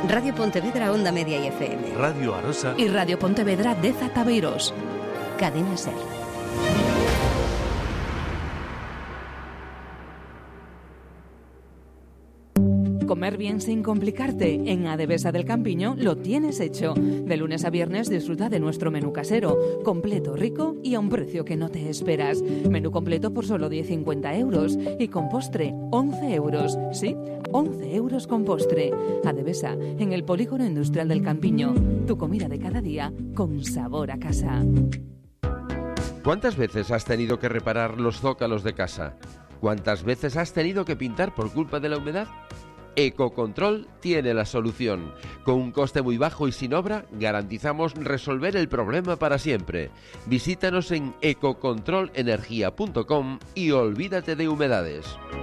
Radio Pontevedra Onda Media y FM. Radio Arosa y Radio Pontevedra Deza Tabeiros. Cadena SER. Comer bien sin complicarte. En Adevesa del Campiño lo tienes hecho. De lunes a viernes disfruta de nuestro menú casero, completo, rico y a un precio que no te esperas. Menú completo por solo 10,50 euros y con postre 11 euros. Sí, 11 euros con postre. Adevesa, en el Polígono Industrial del Campiño. Tu comida de cada día con sabor a casa. ¿Cuántas veces has tenido que reparar los zócalos de casa? ¿Cuántas veces has tenido que pintar por culpa de la humedad? Ecocontrol tiene la solución. Con un coste muy bajo y sin obra, garantizamos resolver el problema para siempre. Visítanos en ecocontrolenergia.com y olvídate de humedades.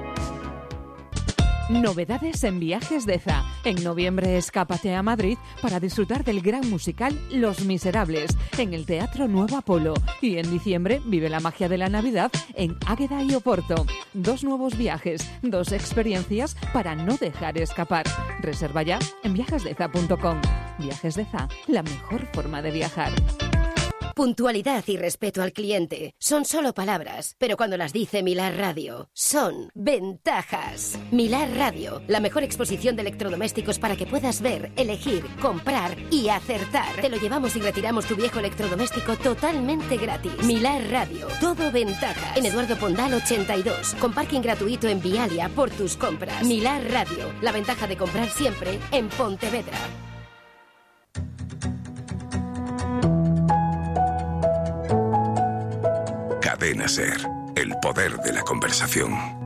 Novedades en Viajes Deza. En noviembre escápate a Madrid para disfrutar del gran musical Los Miserables en el Teatro Nuevo Apolo. Y en diciembre vive la magia de la Navidad en Águeda y Oporto. 2 nuevos viajes, 2 experiencias para no dejar escapar. Reserva ya en viajesdeza.com. Viajes Deza, la mejor forma de viajar. Puntualidad y respeto al cliente son solo palabras, pero cuando las dice Milar Radio, son ventajas. Milar Radio, la mejor exposición de electrodomésticos para que puedas ver, elegir, comprar y acertar. Te lo llevamos y retiramos tu viejo electrodoméstico totalmente gratis. Milar Radio, todo ventajas. En Eduardo Pondal 82, con parking gratuito en Vialia por tus compras. Milar Radio, la ventaja de comprar siempre en Pontevedra. Cadena SER, el poder de la conversación.